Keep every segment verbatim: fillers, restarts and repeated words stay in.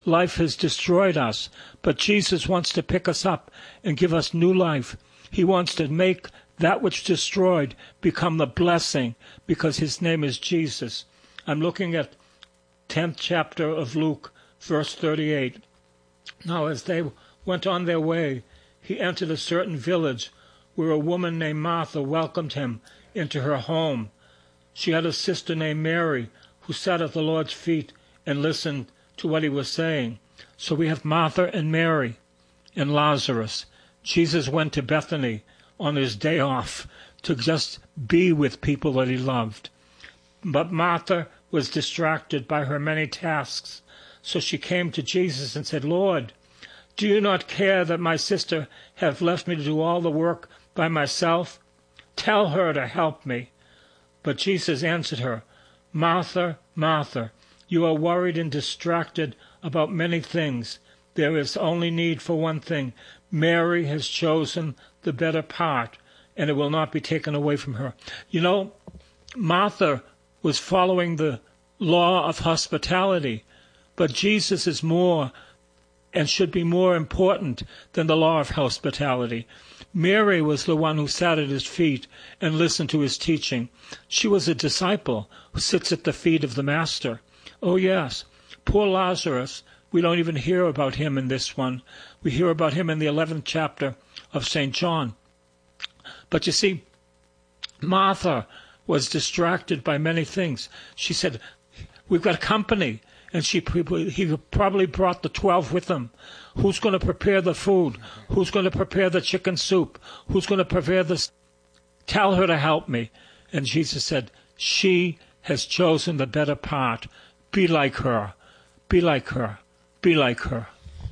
Life has destroyed us, but Jesus wants to pick us up and give us new life. He wants to make that which destroyed become the blessing, because his name is Jesus. I'm looking at tenth chapter of Luke, verse thirty-eight. Now as they went on their way, he entered a certain village where a woman named Martha welcomed him into her home. She had a sister named Mary who sat at the Lord's feet and listened to what he was saying. So we have Martha and Mary and Lazarus. Jesus went to Bethany on his day off to just be with people that he loved. But Martha was distracted by her many tasks. So she came to Jesus and said, Lord, do you not care that my sister have left me to do all the work by myself? Tell her to help me. But Jesus answered her, Martha, Martha, you are worried and distracted about many things. There is only need for one thing. Mary has chosen the better part, and it will not be taken away from her. You know, Martha was following the law of hospitality, but Jesus is more and should be more important than the law of hospitality. Mary was the one who sat at his feet and listened to his teaching. She was a disciple who sits at the feet of the Master. Oh, yes, poor Lazarus, we don't even hear about him in this one. We hear about him in the eleventh chapter of Saint John. But you see, Martha was distracted by many things. She said, we've got company. And she, he probably brought the twelve with him. Who's going to prepare the food? Who's going to prepare the chicken soup? Who's going to prepare this? Tell her to help me. And Jesus said, she has chosen the better part. Be like her. Be like her. Be like her.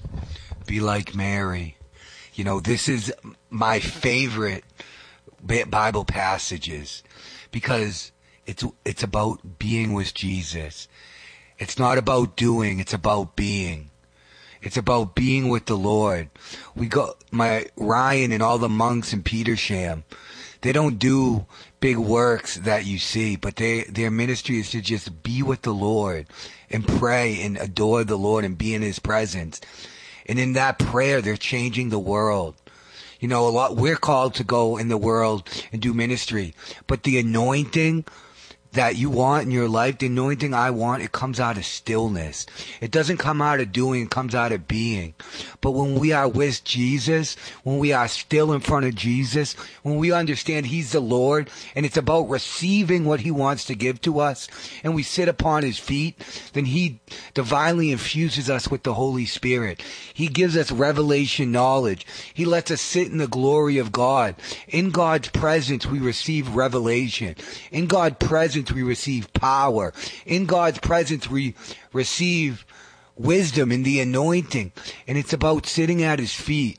Be like Mary. You know, this is my favorite Bible passages because it's it's about being with Jesus. It's not about doing, it's about being. It's about being with the Lord. We go, my Ryan and all the monks in Petersham, they don't do big works that you see, but they, their ministry is to just be with the Lord and pray and adore the Lord and be in his presence. And in that prayer, they're changing the world. You know, a lot, we're called to go in the world and do ministry, but the anointing that you want in your life, the anointing I want, it comes out of stillness. It doesn't come out of doing, it comes out of being. But when we are with Jesus, when we are still in front of Jesus, when we understand he's the Lord, and it's about receiving what he wants to give to us, and we sit upon his feet, then he divinely infuses us with the Holy Spirit. He gives us revelation knowledge. He lets us sit in the glory of God. In God's presence, we receive revelation. In God's presence, we receive power. In God's presence, we receive wisdom and the anointing. And it's about sitting at his feet.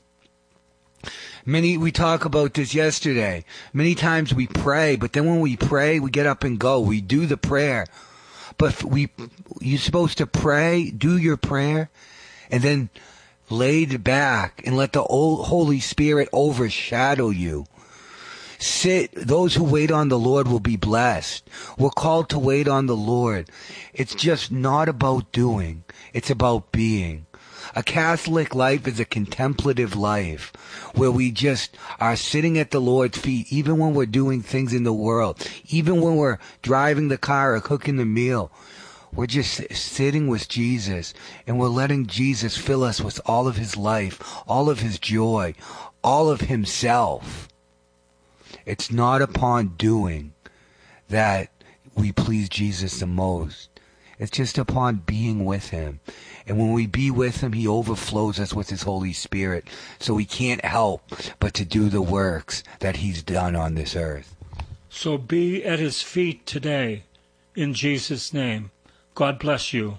Many, we talked about this yesterday. Many times we pray, but then when we pray, we get up and go. We do the prayer. But we, you're supposed to pray, do your prayer, and then lay it back and let the Holy Spirit overshadow you. Sit. Those who wait on the Lord will be blessed. We're called to wait on the Lord. It's just not about doing. It's about being. A Catholic life is a contemplative life where we just are sitting at the Lord's feet, even when we're doing things in the world, even when we're driving the car or cooking the meal. We're just sitting with Jesus, and we're letting Jesus fill us with all of his life, all of his joy, all of himself. It's not upon doing that we please Jesus the most. It's just upon being with him. And when we be with him, he overflows us with his Holy Spirit. So we can't help but to do the works that he's done on this earth. So be at his feet today, in Jesus' name. God bless you.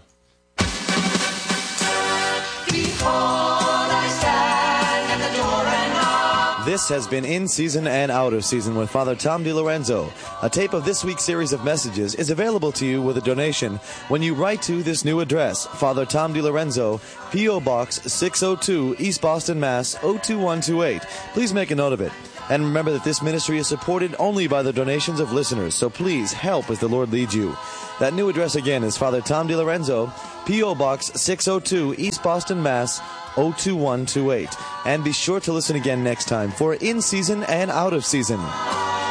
This has been In Season and Out of Season with Father Tom DiLorenzo. A tape of this week's series of messages is available to you with a donation when you write to this new address, Father Tom DiLorenzo, P O. Box six oh two, East Boston, Mass. oh two one two eight. Please make a note of it. And remember that this ministry is supported only by the donations of listeners, so please help as the Lord leads you. That new address again is Father Tom DiLorenzo, P O. Box six oh two, East Boston, Mass. oh two one two eight. And be sure to listen again next time for In Season and Out of Season.